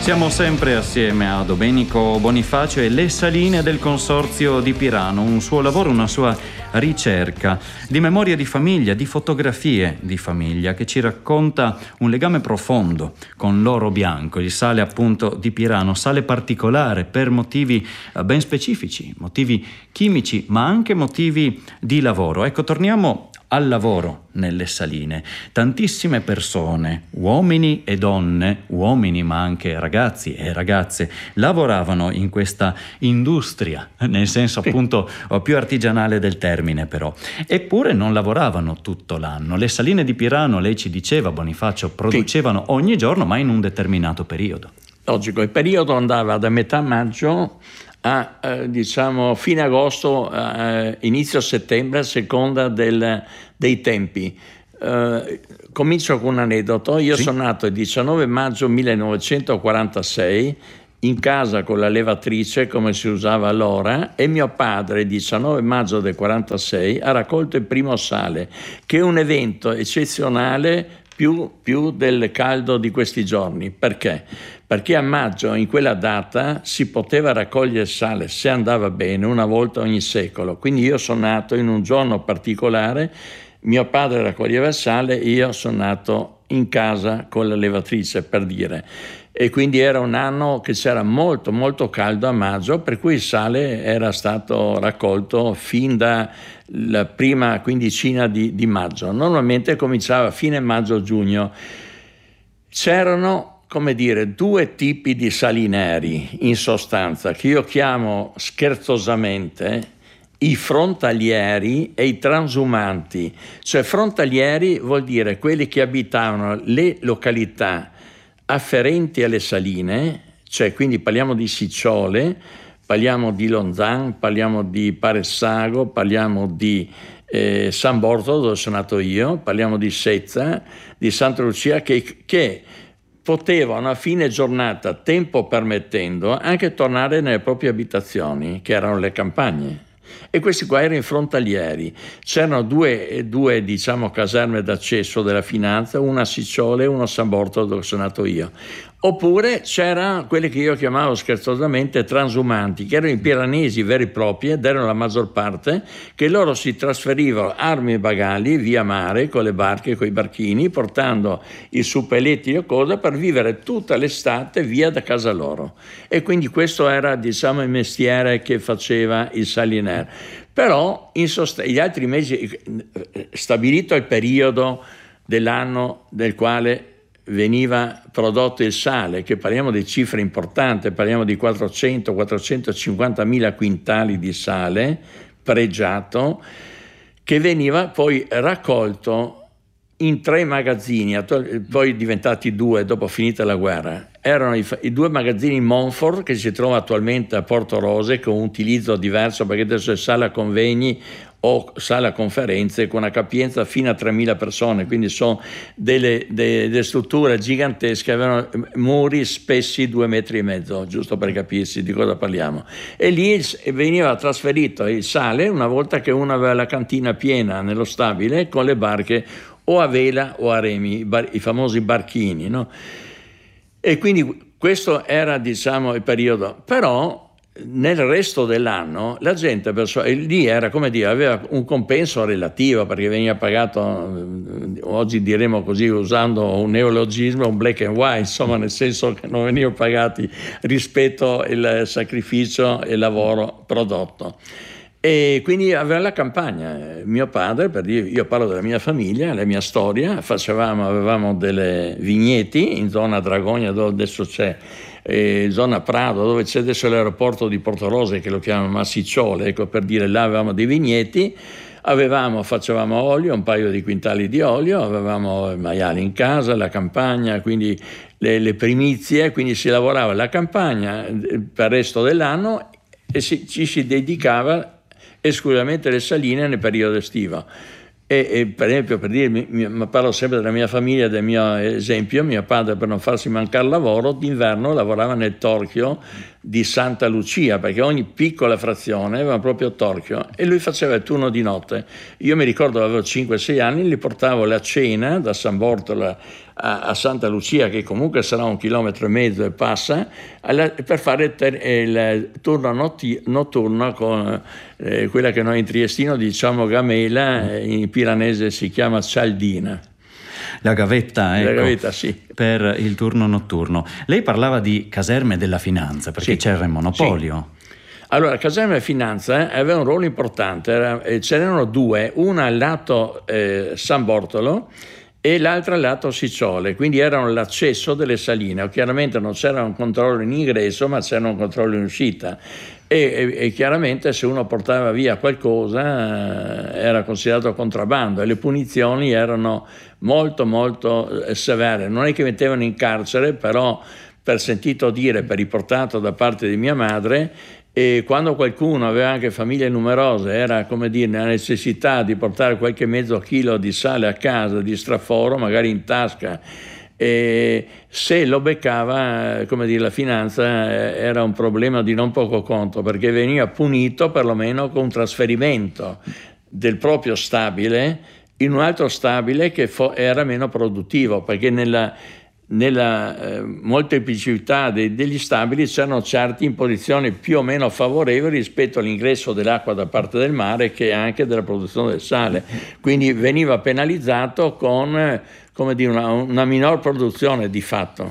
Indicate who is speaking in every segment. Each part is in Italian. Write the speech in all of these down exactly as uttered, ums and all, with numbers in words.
Speaker 1: Siamo sempre assieme a Domenico Bonifacio e le saline del Consorzio di Pirano, un suo lavoro, una sua ricerca di memoria di famiglia, di fotografie di famiglia, che ci racconta un legame profondo con l'oro bianco, il sale appunto di Pirano, sale particolare per motivi ben specifici, motivi chimici ma anche motivi di lavoro. Ecco, torniamo al lavoro nelle saline. Tantissime persone, uomini e donne, uomini ma anche ragazzi e ragazze, lavoravano in questa industria, nel senso appunto più artigianale del termine però. Eppure non lavoravano tutto l'anno. Le saline di Pirano, lei ci diceva, Bonifacio, producevano sì. ogni giorno ma in un determinato periodo.
Speaker 2: Logico, il periodo andava da metà maggio a eh, diciamo fine agosto, eh, inizio settembre, a seconda del, dei tempi. Eh, comincio con un aneddoto. Io sì. sono nato il diciannove maggio millenovecentoquarantasei in casa con la levatrice, come si usava allora, e mio padre il diciannove maggio del quarantasei ha raccolto il primo sale, che è un evento eccezionale più, più del caldo di questi giorni. Perché? Perché a maggio, in quella data, si poteva raccogliere sale, se andava bene, una volta ogni secolo. Quindi io sono nato in un giorno particolare, mio padre raccoglieva il sale, io sono nato in casa con la levatrice, per dire. E quindi era un anno che c'era molto molto caldo a maggio, per cui il sale era stato raccolto fin dalla prima quindicina di, di maggio. Normalmente cominciava a fine maggio-giugno. C'erano, come dire, due tipi di salineri, in sostanza, che io chiamo scherzosamente i frontalieri e i transumanti. Cioè frontalieri vuol dire quelli che abitavano le località afferenti alle saline, cioè quindi parliamo di Sicciole, parliamo di Lonzan, parliamo di Paressago, parliamo di eh, San Bortolo, dove sono nato io, parliamo di Sezza, di Santa Lucia, che, che potevano a fine giornata, tempo permettendo, anche tornare nelle proprie abitazioni, che erano le campagne. E questi qua erano i frontalieri. C'erano due, due diciamo caserme d'accesso della finanza, una a Sicciole e una a San Bortolo, dove sono nato io. Oppure c'erano quelli che io chiamavo scherzosamente transumanti, che erano i piranesi veri e propri, ed erano la maggior parte, che loro si trasferivano armi e bagagli via mare con le barche, con i barchini, portando i suppelletti o cosa per vivere tutta l'estate via da casa loro. E quindi questo era, diciamo, il mestiere che faceva il saliner. Però in sost- gli altri mesi, stabilito il periodo dell'anno del quale veniva prodotto il sale, che parliamo di cifre importanti, parliamo di quattrocento quattrocentocinquanta mila quintali di sale pregiato, che veniva poi raccolto in tre magazzini, poi diventati due dopo finita la guerra. Erano i, i due magazzini Monfort, che si trova attualmente a Porto Rose, con un utilizzo diverso, perché adesso è sala convegni o sala conferenze con una capienza fino a tremila persone, quindi sono delle, delle, delle strutture gigantesche, avevano muri spessi due metri e mezzo, giusto per capirsi di cosa parliamo. E lì veniva trasferito il sale una volta che uno aveva la cantina piena nello stabile, con le barche o a vela o a remi, i, bar, i famosi barchini, no? E quindi questo era, diciamo, il periodo. Però nel resto dell'anno la gente perso- lì era, come dire, aveva un compenso relativo, perché veniva pagato, oggi diremo così usando un neologismo, un black and white, insomma, nel senso che non venivano pagati rispetto al sacrificio e il lavoro prodotto. E quindi aveva la campagna. Mio padre, per dire, io parlo della mia famiglia, la mia storia, facevamo, avevamo delle vigneti in zona Dragonia, dove adesso c'è eh, zona Prado, dove c'è adesso l'aeroporto di Porto Rose, che lo chiamano Massicciole, ecco, per dire, là avevamo dei vigneti, avevamo, facevamo olio, un paio di quintali di olio, avevamo maiali in casa, la campagna, quindi le, le primizie, quindi si lavorava la campagna per il resto dell'anno e si, ci si dedicava esclusivamente alle saline nel periodo estivo. E, e per esempio, per dirmi, mi, parlo sempre della mia famiglia, del mio esempio, mio padre, per non farsi mancare lavoro, d'inverno lavorava nel torchio di Santa Lucia, perché ogni piccola frazione aveva proprio torchio, e lui faceva il turno di notte. Io mi ricordo, avevo cinque sei anni, gli portavo la cena da San Bortolo a, a Santa Lucia, che comunque sarà un chilometro e mezzo e passa, alla, per fare ter, il turno notti, notturno con eh, quella che noi in triestino diciamo gamela, eh, in piranese si chiama cialdina.
Speaker 1: La gavetta, ecco,
Speaker 2: la gavetta, sì.
Speaker 1: Per il turno notturno. Lei parlava di caserme della finanza, perché sì, c'era il monopolio.
Speaker 2: Sì. Allora, caserme della finanza eh, aveva un ruolo importante, era, eh, ce n'erano due, una al lato eh, San Bortolo e l'altra al lato Sicciole, quindi erano l'accesso delle saline. Chiaramente non c'era un controllo in ingresso, ma c'era un controllo in uscita. E, e, e chiaramente se uno portava via qualcosa eh, era considerato contrabbando, e le punizioni erano molto molto eh, severe. Non è che mettevano in carcere, però per sentito dire, per riportato da parte di mia madre, e quando qualcuno aveva anche famiglie numerose, era come dire la necessità di portare qualche mezzo chilo di sale a casa, di straforo, magari in tasca, e se lo beccava, come dire, la finanza era un problema di non poco conto, perché veniva punito perlomeno con un trasferimento del proprio stabile in un altro stabile che fo- era meno produttivo, perché nella, nella eh, molteplicità de- degli stabili c'erano certi in posizioni più o meno favorevoli rispetto all'ingresso dell'acqua da parte del mare, che anche della produzione del sale, quindi veniva penalizzato con come dire, una, una minor produzione di fatto.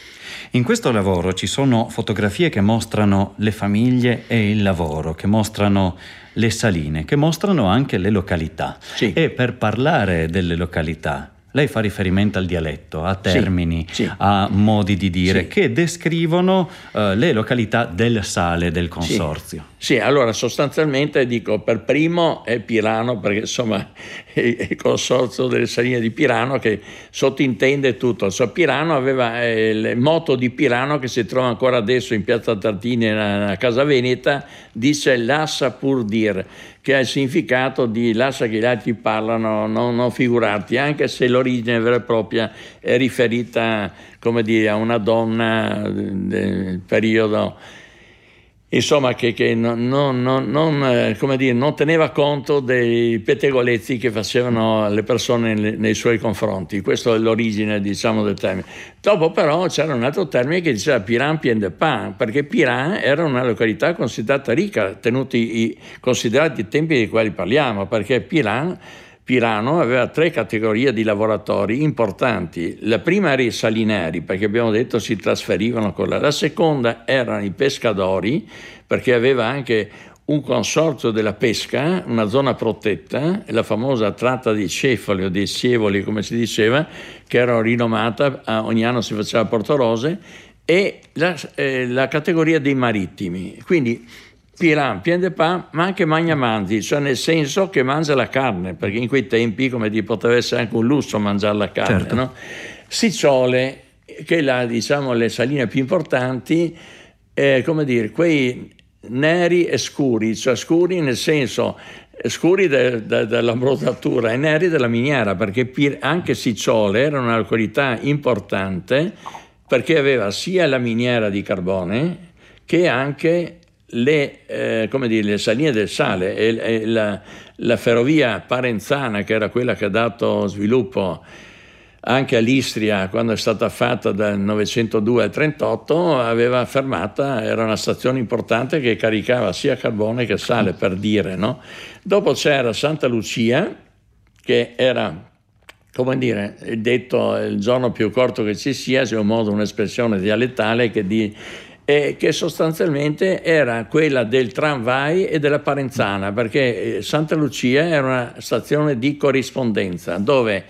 Speaker 1: In questo lavoro ci sono fotografie che mostrano le famiglie e il lavoro, che mostrano le saline, che mostrano anche le località.
Speaker 2: Sì.
Speaker 1: E per parlare delle località, lei fa riferimento al dialetto, a termini,
Speaker 2: sì, sì.
Speaker 1: a modi di dire, sì, che descrivono uh, le località del sale del consorzio.
Speaker 2: Sì. sì, allora sostanzialmente dico, per primo è Pirano, perché insomma è il consorzio delle saline di Pirano che sottintende tutto. Cioè, Pirano aveva eh, il motto di Pirano, che si trova ancora adesso in piazza Tartini, nella Casa Veneta, dice "Lassa pur dir", che ha il significato di lascia che gli altri parlano, non, non figurarti, anche se l'origine vera e propria è riferita, come dire, a una donna del periodo, insomma, che, che non, non, non, non, come dire, non teneva conto dei pettegolezzi che facevano le persone nei, nei suoi confronti. Questa è l'origine, diciamo, del termine. Dopo però c'era un altro termine che diceva Piran Pien de Pan, perché Piran era una località considerata ricca, tenuti i, considerati i tempi dei quali parliamo, perché Piran Pirano aveva tre categorie di lavoratori importanti. La prima era i salineri, perché abbiamo detto si trasferivano con la. La seconda erano i pescatori, perché aveva anche un consorzio della pesca, una zona protetta, la famosa tratta dei cefali o dei sievoli, come si diceva, che era rinomata, ogni anno si faceva a Porto Rose, e la, eh, la categoria dei marittimi. Quindi Piran, Pien de Pan, ma anche Magna Manzi, cioè nel senso che mangia la carne, perché in quei tempi, come dire, poteva essere anche un lusso mangiare la carne, certo. No? Sicciole, che la, diciamo, le saline più importanti, eh, come dire, quei neri e scuri, cioè scuri nel senso scuri de, de, dell'abbronzatura e neri della miniera, perché anche Sicciole era una località importante, perché aveva sia la miniera di carbone che anche le, eh, come dire, le saline del sale, e, e la, la ferrovia Parenzana, che era quella che ha dato sviluppo anche all'Istria quando è stata fatta dal novecentodue al trentotto, aveva fermata, era una stazione importante che caricava sia carbone che sale, per dire, no? Dopo c'era Santa Lucia, che era, come dire, detto il giorno più corto che ci sia, c'è un modo, un'espressione dialettale che di E che sostanzialmente era quella del tramvai e della Parenzana, perché Santa Lucia era una stazione di corrispondenza dove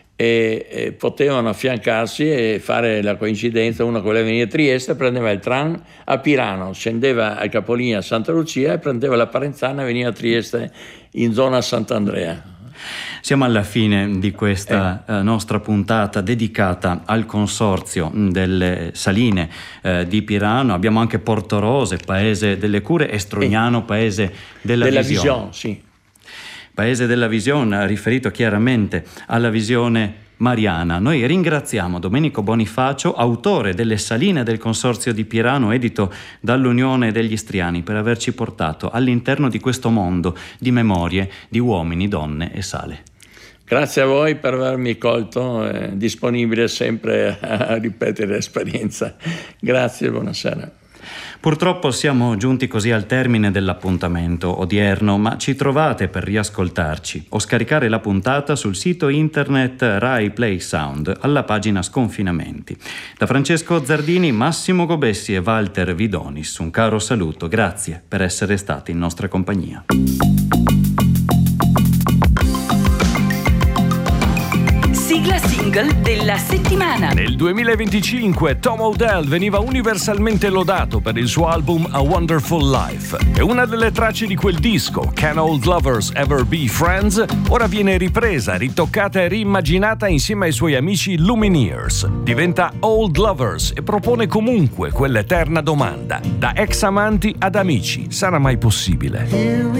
Speaker 2: eh, eh, potevano affiancarsi e fare la coincidenza, uno che voleva venire a Trieste prendeva il tram a Pirano, scendeva al capolinea a Santa Lucia e prendeva la Parenzana e veniva a Trieste in zona Sant'Andrea.
Speaker 1: Siamo alla fine di questa eh. nostra puntata dedicata al consorzio delle saline eh, di Pirano. Abbiamo anche Portorose, paese delle cure, e Strognano, paese della,
Speaker 2: della
Speaker 1: visione.
Speaker 2: visione, sì.
Speaker 1: Paese della visione, riferito chiaramente alla visione Mariana. Noi ringraziamo Domenico Bonifacio, autore delle Saline del Consorzio di Pirano, edito dall'Unione degli Istriani, per averci portato all'interno di questo mondo di memorie di uomini, donne e sale.
Speaker 2: Grazie a voi per avermi colto, eh, disponibile sempre a ripetere l'esperienza. Grazie, buonasera.
Speaker 1: Purtroppo siamo giunti così al termine dell'appuntamento odierno, ma ci trovate per riascoltarci o scaricare la puntata sul sito internet Rai Play Sound alla pagina Sconfinamenti. Da Francesco Zardini, Massimo Gobessi e Walter Vidonis, un caro saluto, grazie per essere stati in nostra compagnia.
Speaker 3: Sigla single della settimana.
Speaker 4: Nel duemilaventicinque Tom Odell veniva universalmente lodato per il suo album A Wonderful Life e una delle tracce di quel disco, Can Old Lovers Ever Be Friends, ora viene ripresa, ritoccata e riimmaginata insieme ai suoi amici Lumineers. Diventa Old Lovers e propone comunque quell'eterna domanda: da ex amanti ad amici, sarà mai possibile?